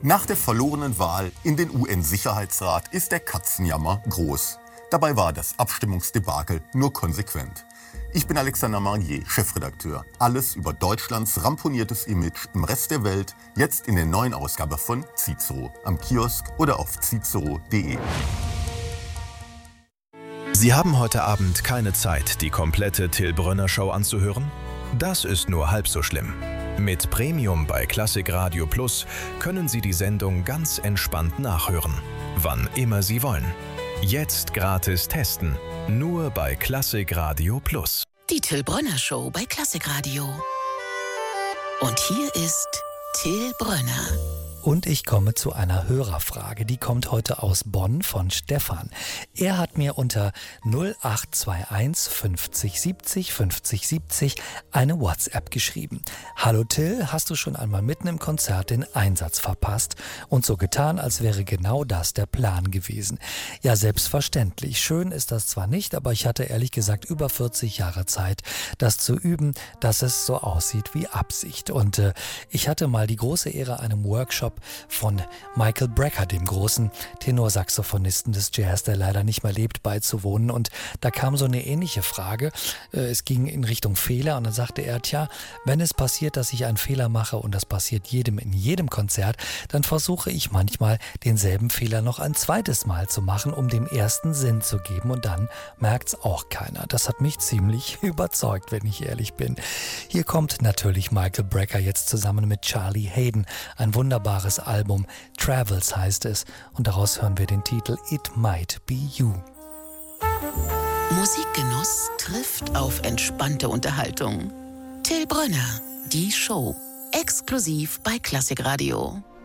Nach der verlorenen Wahl in den UN-Sicherheitsrat ist der Katzenjammer groß. Dabei war das Abstimmungsdebakel nur konsequent. Ich bin Alexander Marnier, Chefredakteur. Alles über Deutschlands ramponiertes Image im Rest der Welt, jetzt in der neuen Ausgabe von Cicero, am Kiosk oder auf cicero.de. Sie haben heute Abend keine Zeit, die komplette Till Brönner Show anzuhören? Das ist nur halb so schlimm. Mit Premium bei Klassik Radio Plus können Sie die Sendung ganz entspannt nachhören, wann immer Sie wollen. Jetzt gratis testen, nur bei Klassik Radio Plus. Die Till Brönner Show bei Klassik Radio. Und hier ist Till Brönner. Und ich komme zu einer Hörerfrage, die kommt heute aus Bonn von Stefan. Er hat mir unter 0821 50 70 50 70 eine WhatsApp geschrieben. Hallo Till, hast du schon einmal mitten im Konzert den Einsatz verpasst und so getan, als wäre genau das der Plan gewesen? Ja, selbstverständlich. Schön ist das zwar nicht, aber ich hatte ehrlich gesagt über 40 Jahre Zeit, das zu üben, dass es so aussieht wie Absicht. Und ich hatte mal die große Ehre, einem Workshop von Michael Brecker, dem großen Tenorsaxophonisten des Jazz, der leider nicht mehr lebt, beizuwohnen. Und da kam so eine ähnliche Frage. Es ging in Richtung Fehler und dann sagte er, tja, wenn es passiert, dass ich einen Fehler mache und das passiert jedem in jedem Konzert, dann versuche ich manchmal denselben Fehler noch ein zweites Mal zu machen, um dem ersten Sinn zu geben und dann merkt's auch keiner. Das hat mich ziemlich überzeugt, wenn ich ehrlich bin. Hier kommt natürlich Michael Brecker jetzt zusammen mit Charlie Haden, ein wunderbares Album, Travels heißt es, und daraus hören wir den Titel It Might Be You. Musikgenuss trifft auf entspannte Unterhaltung. Till Brönner, die Show, exklusiv bei Klassik Radio.